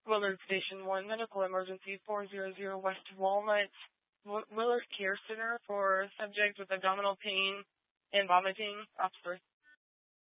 Willard Station 1, medical emergency 400 West Walnut. Willard Care Center for subject with abdominal pain and vomiting. Officer